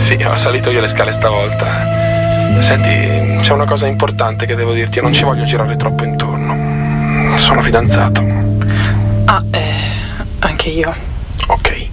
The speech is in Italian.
Sì, ho salito io le scale stavolta. Senti, c'è una cosa importante che devo dirti, non ci voglio girare troppo intorno. Sono fidanzato. Anche io. Ok.